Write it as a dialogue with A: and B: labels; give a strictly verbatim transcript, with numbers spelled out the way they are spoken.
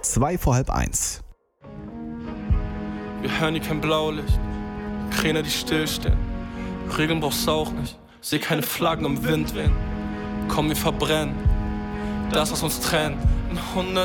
A: zwei vor halb eins.
B: Wir hören hier kein Blaulicht, Kräne, die stillstehen. Regeln brauchst du auch nicht, seh keine Flaggen im Wind wehen. Komm, wir verbrennen das, was uns trennt. In hundert